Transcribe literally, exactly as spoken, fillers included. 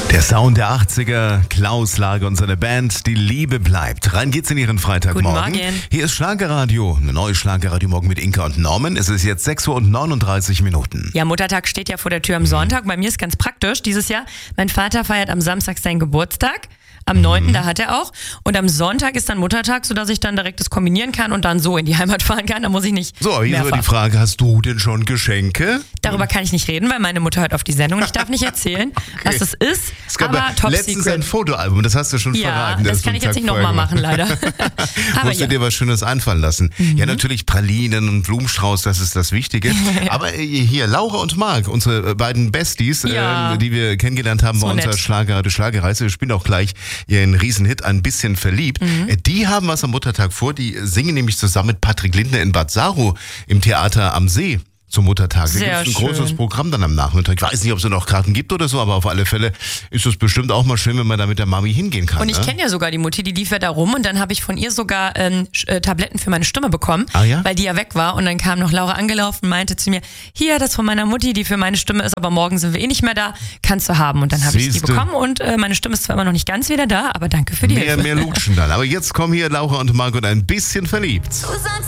Der Sound der achtziger, Klaus Lage und seine Band, die Liebe bleibt. Rein geht's in ihren Freitagmorgen. Guten Morgen. Hier ist Schlagerradio, eine neue Schlagerradio-Morgen mit Inka und Norman. Es ist jetzt sechs Uhr und neununddreißig Minuten. Ja, Muttertag steht ja vor der Tür am Sonntag. Bei mir ist ganz praktisch dieses Jahr. Mein Vater feiert am Samstag seinen Geburtstag. Am neunten da hat er auch. Und am Sonntag ist dann Muttertag, sodass ich dann direkt das kombinieren kann und dann so in die Heimat fahren kann. Da muss ich nicht So, hier ist aber mehrfach. die Frage, hast du denn schon Geschenke? Darüber kann ich nicht reden, weil meine Mutter hört auf die Sendung. Ich darf nicht erzählen, was es ist. Es gab aber ja top letztens secret. ein Fotoalbum, das hast du schon Ja, verraten. das kann ich jetzt nicht nochmal machen, leider. Aber Musst du ja. dir was Schönes einfallen lassen. Mhm. Ja, natürlich Pralinen und Blumenstrauß, das ist das Wichtige. Aber äh, hier, Laura und Marc, unsere beiden Besties, Ja. äh, die wir kennengelernt haben So bei unserer nett. Schlagerradio Schlagerreise, wir spielen auch gleich ihren Riesenhit Ein bisschen verliebt. Mhm. Äh, Die haben was am Muttertag vor, die singen nämlich zusammen mit Patrick Lindner in Bad Saro im Theater am See. Zum Muttertag. Da Sehr gibt es ein großes schön. Programm dann am Nachmittag. Ich weiß nicht, ob es noch Karten gibt oder so, aber auf alle Fälle ist es bestimmt auch mal schön, wenn man da mit der Mami hingehen kann. Und ich ne? kenne ja sogar die Mutti, die lief ja da rum und dann habe ich von ihr sogar ähm, Sch- äh, Tabletten für meine Stimme bekommen, Ah, ja? weil die ja weg war und dann kam noch Laura angelaufen und meinte zu mir, hier, das von meiner Mutti, die für meine Stimme ist, aber morgen sind wir eh nicht mehr da, kannst du haben. Und dann habe ich die Siehste. bekommen und äh, meine Stimme ist zwar immer noch nicht ganz wieder da, aber danke für die Mehr, Hilfe. mehr Lutschen dann. Aber jetzt kommen hier Laura und Marc und ein bisschen verliebt. Du sollst